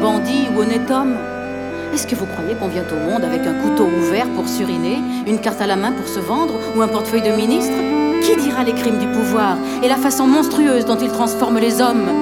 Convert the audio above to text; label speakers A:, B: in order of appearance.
A: bandit ou honnête homme? Est-ce que vous croyez qu'on vient au monde avec un couteau ouvert pour suriner, une carte à la main pour se vendre ou un portefeuille de ministre? Qui dira les crimes du pouvoir et la façon monstrueuse dont il transforme les hommes?